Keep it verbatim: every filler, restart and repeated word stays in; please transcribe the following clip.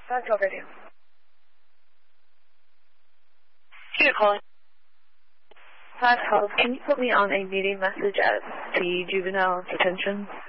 That's already. You're calling. Five calls. Can you put me on a meeting message at the juvenile detention?